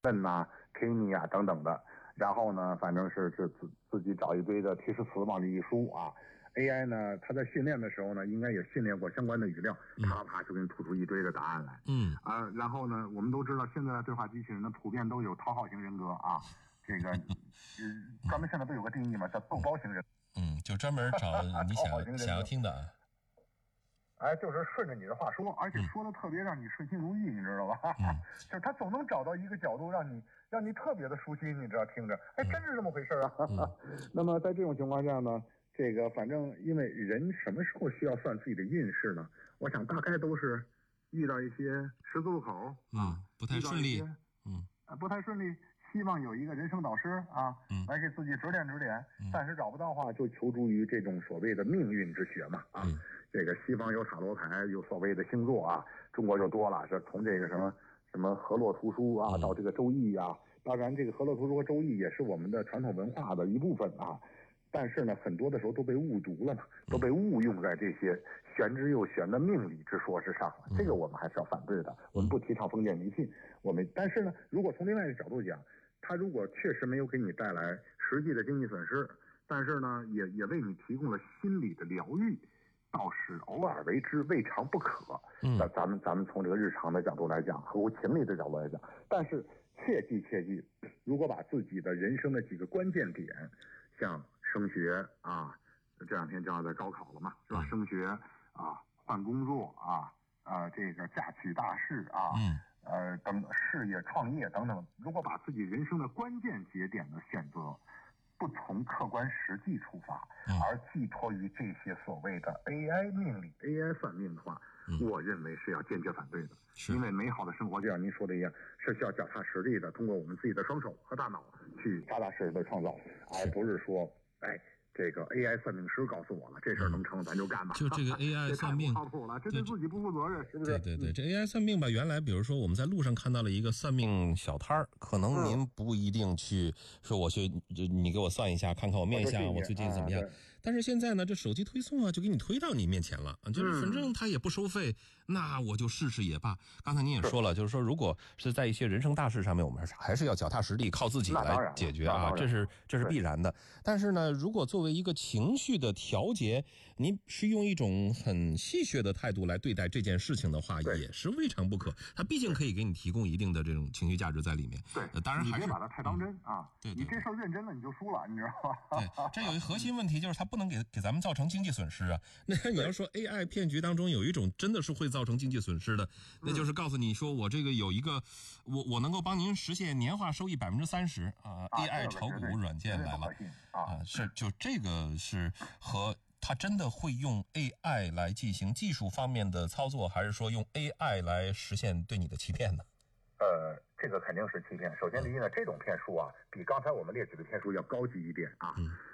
问呐、Kimi 啊等等的。然后呢，反正是自己找一堆的提示词往里一输啊。AI 呢，它在训练的时候呢，应该也训练过相关的语料，啪啪就给你吐出一堆的答案来。然后呢，我们都知道现在的对话机器人呢，普遍都有讨好型人格啊。这个，专门现在都有个定义嘛，叫逗包型人。 就专门找你想要听的啊。 就是顺着你的话说，而且说的特别让你顺心如意，你知道吧？就是他总能找到一个角度让你特别的舒心，你知道，听着，真是这么回事啊。那么在这种情况下呢，这个反正因为人什么时候需要算自己的运势呢？我想大概都是遇到一些十字路口不太顺利， 不太顺利。希望有一个人生导师啊，来给自己指点指点。暂时找不到的话，就求助于这种所谓的命运之学嘛啊。这个西方有塔罗牌，有所谓的星座啊，中国就多了，是从这个什么河洛图书啊，到这个周易啊。当然，这个河洛图书和周易也是我们的传统文化的一部分啊。但是呢，很多的时候都被误读了嘛，都被误用在这些玄之又玄的命理之说之上了。这个我们还是要反对的。我们不提倡封建迷信，但是呢，如果从另外一个角度讲，它如果确实没有给你带来实际的经济损失，但是呢，也为你提供了心理的疗愈，倒是偶尔为之，未尝不可。那咱们从这个日常的角度来讲，合乎情理的角度来讲，但是切记，如果把自己的人生的几个关键点，像升学啊，这两天就要在高考了嘛，是吧？升学啊，换工作啊，这个嫁娶大事啊，等事业创业等等，如果把自己人生的关键节点的选择不从客观实际出发，而寄托于这些所谓的 AI 命理、AI 算命的话，我认为是要坚决反对的。因为美好的生活就像您说的一样，是需要脚踏实地的，通过我们自己的双手和大脑去扎扎实实的创造，而不是说这个 AI 算命师告诉我了，这事儿能成咱就干吧。 就这个 AI 算命， 这太不靠谱了，这对自己不负责任，是不是？ 对，这 AI 算命吧，原来比如说我们在路上看到了一个算命小摊儿，可能您不一定去说我去，你给我算一下，看看我面相，我最近怎么样。但是现在呢，这手机推送啊，就给你推到你面前了，就是反正他也不收费，那我就试试也罢。刚才您也说了，就是说如果是在一些人生大事上面，我们还是要脚踏实地，靠自己来解决啊，这是必然的。但是呢，如果作为一个情绪的调节，您是用一种很戏谑的态度来对待这件事情的话，也是未尝不可。它毕竟可以给你提供一定的这种情绪价值在里面。 对， 当然还是你别把它太当真啊。 对， 你这事儿认真了，你就输了，你知道吧？ 对，这有一个核心问题，就是它不能给咱们造成经济损失啊。那你要说 AI 骗局当中有一种真的是会造成经济损失的，那就是告诉你说我这个有一个我能够帮您实现年化收益30%啊 ，AI 炒股软件来了是就这个是和他真的会用 AI 来进行技术方面的操作，还是说用 AI 来实现对你的欺骗呢？ 这个肯定是欺骗。首先第一呢，这种骗术啊，比刚才我们列举的骗术要高级一点啊。